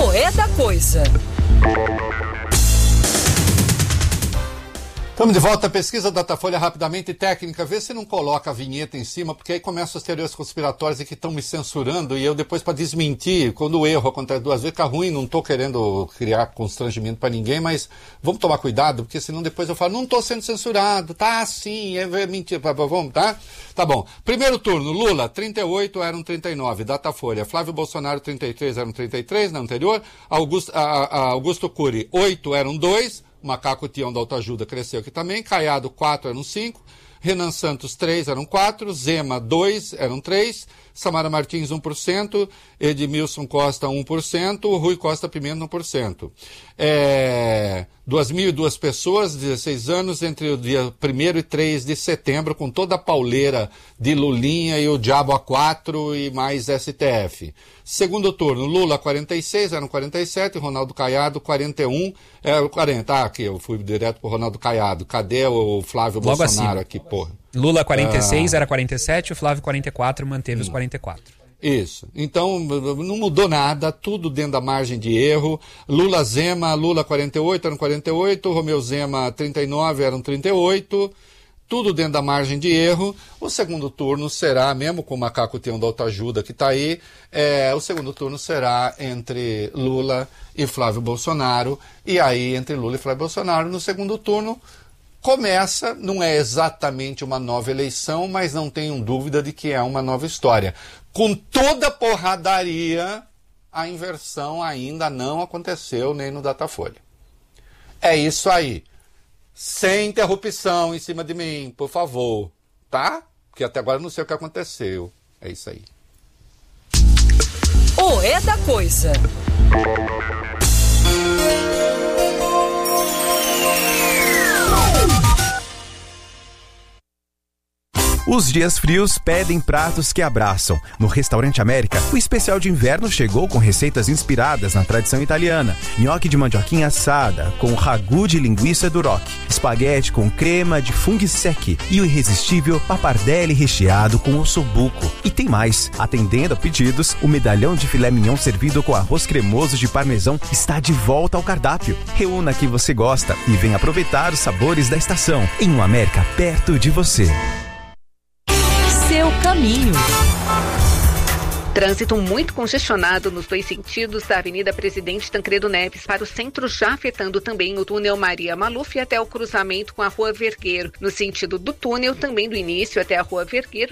É da coisa. Estamos de volta à pesquisa Datafolha rapidamente técnica. Vê se não coloca a vinheta em cima, porque aí começam as teorias conspiratórias que estão me censurando e eu depois para desmentir, quando o erro acontece duas vezes, fica ruim, não estou querendo criar constrangimento para ninguém, mas vamos tomar cuidado, porque senão depois eu falo, não estou sendo censurado, tá sim, é mentira, vamos, tá? Tá bom. Primeiro turno, Lula, 38, eram 39, Datafolha. Flávio Bolsonaro, 33, eram 33 na anterior. Augusto Cury, 8, eram 2. Macaco Tião da Autoajuda cresceu aqui também. Caiado, 4, eram 5. Renan Santos, 3, eram 4. Zema, 2, eram 3. Samara Martins, 1%. Edmilson Costa, 1%. Rui Costa Pimenta, 1%. 2.002 pessoas, 16 anos, entre o dia 1º e 3 de setembro, com toda a pauleira de Lulinha e o Diabo A4 e mais STF. Segundo turno, Lula 46, eram 47, Ronaldo Caiado 41, 40. Aqui, eu fui direto pro Ronaldo Caiado. Cadê o Flávio Logo Bolsonaro acima. aqui, porra? Lula 46, era 47, o Flávio 44, manteve os 44. Isso. Então, não mudou nada, tudo dentro da margem de erro. Lula Zema, Lula 48, eram 48, Romeu Zema 39, eram 38. Tudo dentro da margem de erro. O segundo turno será, mesmo com o Macaco Tião da Autoajuda que está aí, o segundo turno será entre Lula e Flávio Bolsonaro. E aí, entre Lula e Flávio Bolsonaro, no segundo turno, começa, não é exatamente uma nova eleição, mas não tenham dúvida de que é uma nova história. Com toda a porradaria, a inversão ainda não aconteceu nem no Datafolha. É isso aí. Sem interrupção em cima de mim, por favor. Tá? Porque até agora eu não sei o que aconteceu. É isso aí. É da coisa. Os dias frios pedem pratos que abraçam. No Restaurante América, o especial de inverno chegou com receitas inspiradas na tradição italiana. Nhoque de mandioquinha assada, com ragu de linguiça duroc. Espaguete com crema de funghi secchi. E o irresistível pappardelle recheado com ossobuco. E tem mais. Atendendo a pedidos, o medalhão de filé mignon servido com arroz cremoso de parmesão está de volta ao cardápio. Reúna o que você gosta e venha aproveitar os sabores da estação. Em um América perto de você. Seu caminho. Trânsito muito congestionado nos dois sentidos da Avenida Presidente Tancredo Neves para o centro, já afetando também o túnel Maria Maluf até o cruzamento com a Rua Vergueiro. No sentido do túnel, também do início até a Rua Vergueiro,